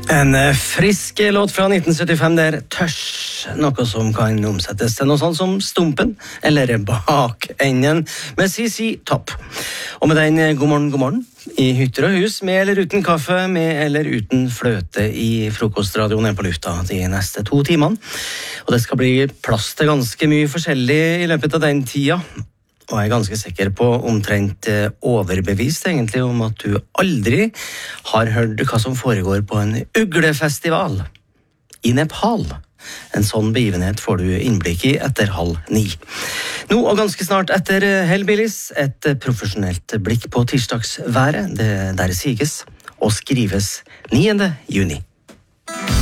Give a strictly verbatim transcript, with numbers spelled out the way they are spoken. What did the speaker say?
En frisk låt fra nitten syttifem der, Tørs, noe som kan omsettes til noe sånt som Stumpen, eller Bakenden, med C C Topp. Og med den, god morgen, god morgen, i hytter og hus, med eller uten kaffe, med eller uten fløte i frokostradioen på lufta de neste to timene. Og det skal bli plass til ganske mye forskjellig i løpet av den tida. Og jeg er ganske sikker på, omtrent overbevist egentlig, om at du aldri har hørt hva som foregår på en uglefestival i Nepal. En sånn begivenhet får du innblikk i etter halv ni. Nå og ganske snart etter Hellbillies, et profesjonelt blikk på tirsdagsværet, det der siges og skrives niende juni.